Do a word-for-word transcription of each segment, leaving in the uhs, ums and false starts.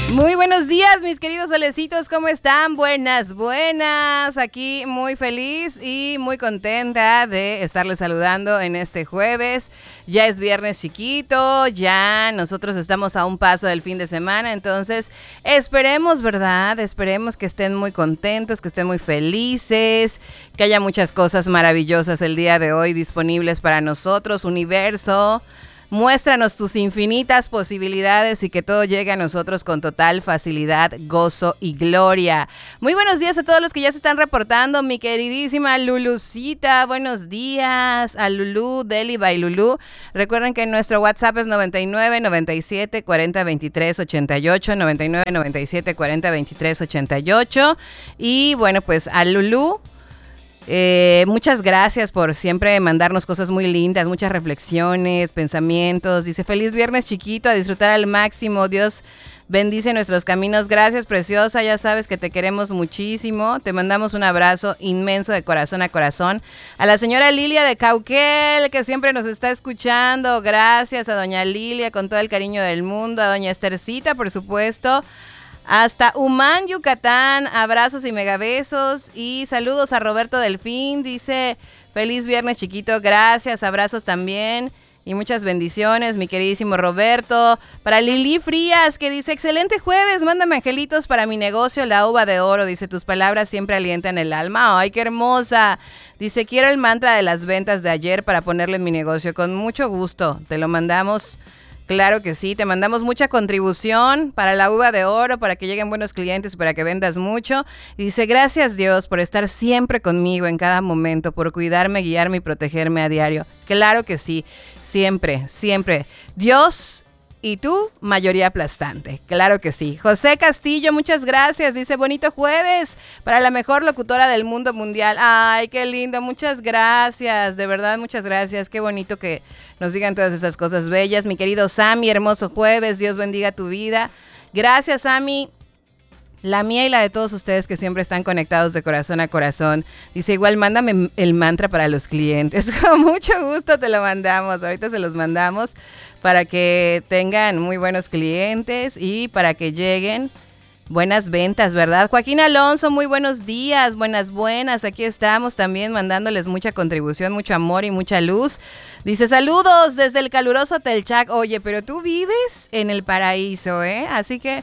Muy buenos días, mis queridos solecitos, ¿cómo están? Buenas, buenas. Aquí muy feliz y muy contenta de estarles saludando en este jueves. Ya es viernes chiquito, ya nosotros estamos a un paso del fin de semana, entonces esperemos, ¿verdad? Esperemos que estén muy contentos, que estén muy felices, que haya muchas cosas maravillosas el día de hoy disponibles para nosotros, universo. Muéstranos tus infinitas posibilidades y que todo llegue a nosotros con total facilidad, gozo y gloria. Muy buenos días a todos los que ya se están reportando. Mi queridísima Lulucita, buenos días a Lulú, Deli by Lulú. Recuerden que nuestro WhatsApp es noventa y nueve, noventa y siete, cuarenta, veintitrés, ochenta y ocho, noventa y nueve, noventa y siete, cuarenta, veintitrés, ochenta y ocho. Y bueno, pues a Lulú. Eh, muchas gracias por siempre mandarnos cosas muy lindas, muchas reflexiones, pensamientos. Dice, feliz viernes chiquito, a disfrutar al máximo. Dios bendice nuestros caminos. Gracias, preciosa. Ya sabes que te queremos muchísimo. Te mandamos un abrazo inmenso de corazón a corazón. A la señora Lilia de Cauquel, que siempre nos está escuchando. Gracias a doña Lilia, con todo el cariño del mundo. A doña Estercita, por supuesto. Hasta Humán, Yucatán, abrazos y megabesos y saludos a Roberto Delfín, dice feliz viernes chiquito, gracias, abrazos también y muchas bendiciones, mi queridísimo Roberto. Para Lili Frías, que dice excelente jueves, mándame angelitos para mi negocio La Uva de Oro, dice tus palabras siempre alientan el alma, ay qué hermosa. Dice quiero el mantra de las ventas de ayer para ponerle en mi negocio, con mucho gusto, te lo mandamos. Claro que sí, te mandamos mucha contribución para la uva de oro, para que lleguen buenos clientes, para que vendas mucho. Y dice, gracias Dios por estar siempre conmigo en cada momento, por cuidarme, guiarme y protegerme a diario. Claro que sí, siempre, siempre. Dios y tú, mayoría aplastante. Claro que sí. José Castillo, muchas gracias. Dice, bonito jueves para la mejor locutora del mundo mundial. Ay, qué lindo. Muchas gracias. De verdad, muchas gracias. Qué bonito que nos digan todas esas cosas bellas. Mi querido Sammy, hermoso jueves. Dios bendiga tu vida. Gracias, Sammy. La mía y la de todos ustedes que siempre están conectados de corazón a corazón. Dice, igual mándame el mantra para los clientes. Con mucho gusto te lo mandamos. Ahorita se los mandamos para que tengan muy buenos clientes y para que lleguen buenas ventas, ¿verdad? Joaquín Alonso, muy buenos días. Buenas, buenas. Aquí estamos también mandándoles mucha contribución, mucho amor y mucha luz. Dice, saludos desde el caluroso Telchac. Oye, pero tú vives en el paraíso, ¿eh? Así que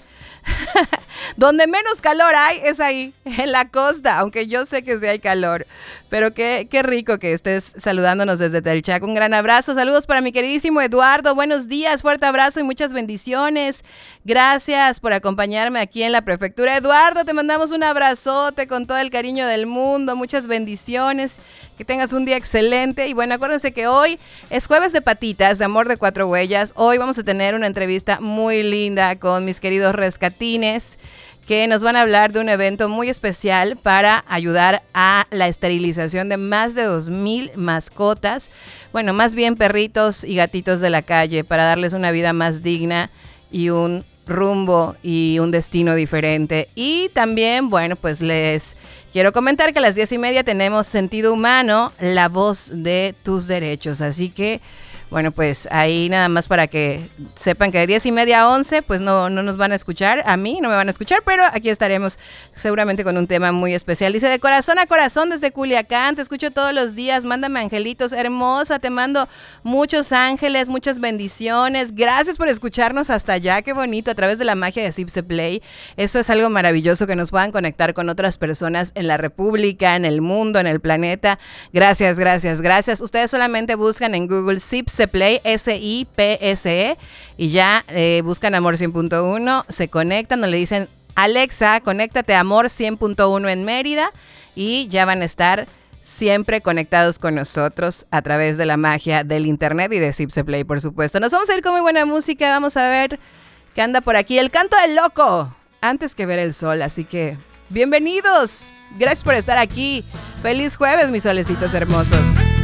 donde menos calor hay es ahí, en la costa, aunque yo sé que sí hay calor, pero qué, qué rico que estés saludándonos desde Telchac. Un gran abrazo, saludos para mi queridísimo Eduardo, buenos días, fuerte abrazo y muchas bendiciones. Gracias por acompañarme aquí en la prefectura. Eduardo, te mandamos un abrazote con todo el cariño del mundo, muchas bendiciones, que tengas un día excelente. Y bueno, acuérdense que hoy es jueves de patitas, de amor de cuatro huellas. Hoy vamos a tener una entrevista muy linda con mis queridos rescatines, que nos van a hablar de un evento muy especial para ayudar a la esterilización de más de dos mil mascotas, bueno, más bien perritos y gatitos de la calle, para darles una vida más digna y un rumbo y un destino diferente. Y también, bueno, pues les quiero comentar que a las diez y media tenemos Sentido Humano, la voz de tus derechos, así que bueno, pues ahí nada más para que sepan que de diez y media a once, pues no, no nos van a escuchar, a mí no me van a escuchar, pero aquí estaremos seguramente con un tema muy especial. Dice, de corazón a corazón desde Culiacán, te escucho todos los días, mándame angelitos, hermosa, te mando muchos ángeles, muchas bendiciones, gracias por escucharnos hasta allá, qué bonito, a través de la magia de Zipse Play. Eso es algo maravilloso, que nos puedan conectar con otras personas en la República, en el mundo, en el planeta. Gracias, gracias, gracias. Ustedes solamente buscan en Google Zipse Play, S I P S E, y ya eh, buscan Amor cien punto uno, se conectan o le dicen, Alexa, conéctate a Amor cien punto uno en Mérida, y ya van a estar siempre conectados con nosotros a través de la magia del internet y de Zipse Play, por supuesto. Nos vamos a ir con muy buena música, vamos a ver qué anda por aquí. El canto del loco, antes que ver el sol, así que bienvenidos, gracias por estar aquí. Feliz jueves, mis solecitos hermosos.